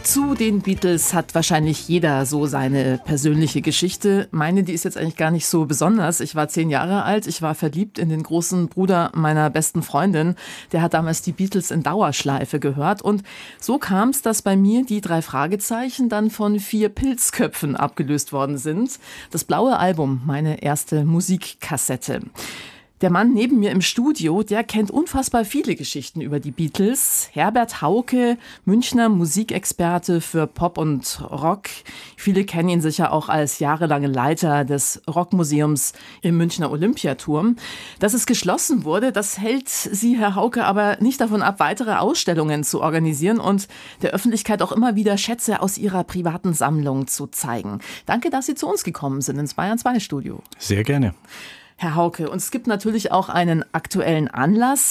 Zu den Beatles hat wahrscheinlich jeder so seine persönliche Geschichte. Meine, die ist jetzt eigentlich gar nicht so besonders. Ich war 10 Jahre alt, ich war verliebt in den großen Bruder meiner besten Freundin. Der hat damals die Beatles in Dauerschleife gehört. Und so kam es, dass bei mir die 3 Fragezeichen dann von 4 Pilzköpfen abgelöst worden sind. Das blaue Album, meine erste Musikkassette. Der Mann neben mir im Studio, der kennt unfassbar viele Geschichten über die Beatles. Herbert Hauke, Münchner Musikexperte für Pop und Rock. Viele kennen ihn sicher auch als jahrelange Leiter des Rockmuseums im Münchner Olympiaturm. Dass es geschlossen wurde, das hält Sie, Herr Hauke, aber nicht davon ab, weitere Ausstellungen zu organisieren und der Öffentlichkeit auch immer wieder Schätze aus Ihrer privaten Sammlung zu zeigen. Danke, dass Sie zu uns gekommen sind ins Bayern 2 Studio. Sehr gerne. Herr Hauke, und es gibt natürlich auch einen aktuellen Anlass.